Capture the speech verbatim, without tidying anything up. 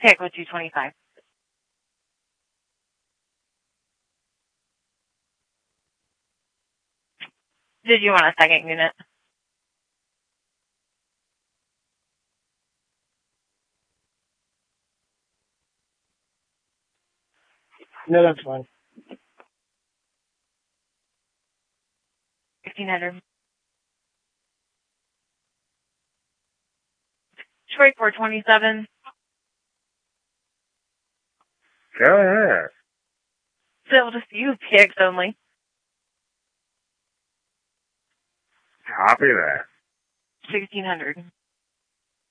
Pick with two twenty-five. Did you want a second unit? No, that's fine. fifteen hundred. Detroit four twenty-seven. Go ahead. Still just you, P X only. Copy that. sixteen hundred.